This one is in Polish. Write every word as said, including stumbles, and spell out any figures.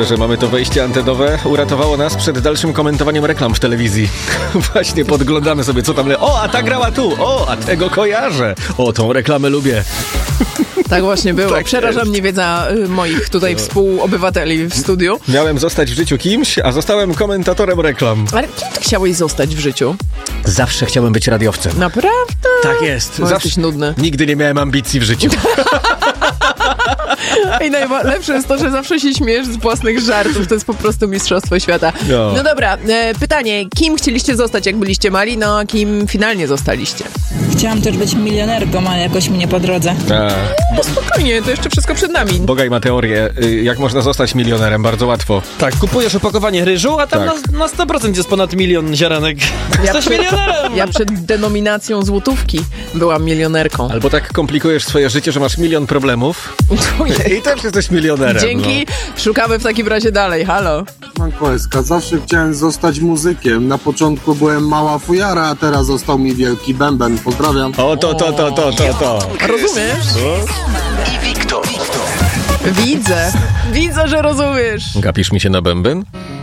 dobrze, że mamy to wejście antenowe. Uratowało nas przed dalszym komentowaniem reklam w telewizji. Właśnie podglądamy sobie, co tam le... O, a ta grała tu! O, a tego kojarzę! O, tą reklamę lubię. Tak właśnie było. Tak Przeraża jest. mnie wiedza y, moich tutaj współobywateli w studiu. Miałem zostać w życiu kimś, a zostałem komentatorem reklam. Ale kim ty chciałeś zostać w życiu? Zawsze chciałem być radiowcem. Naprawdę? Tak jest. Bo Zawsze... jesteś nudny. Nigdy nie miałem ambicji w życiu. I najlepsze jest to, że zawsze się śmiejesz z własnych żartów. To jest po prostu mistrzostwo świata. No, no dobra, e, pytanie. Kim chcieliście zostać, jak byliście mali? No, a kim finalnie zostaliście? Chciałam też być milionerką, ale jakoś mi nie po drodze. A, No spokojnie, to jeszcze wszystko przed nami. Bogaj ma teorię, y, jak można zostać milionerem, bardzo łatwo. Tak, kupujesz opakowanie ryżu, a tam Tak. na, na sto procent jest ponad milion ziarenek. Jesteś przed- milionerem! Ja przed denominacją złotówki byłam milionerką. Albo tak komplikujesz swoje życie, że masz milion problemów i też jesteś milionerem. Dzięki, szukamy w takim razie dalej. Halo. Mankoeska, zawsze chciałem zostać muzykiem. Na początku byłem mała fujara, a teraz został mi wielki bęben. Pozdrawiam. No. O, to, to, to, to, to, to. Rozumiesz? I Wiktor. Widzę. Widzę, że rozumiesz. Gapisz mi się na bęben?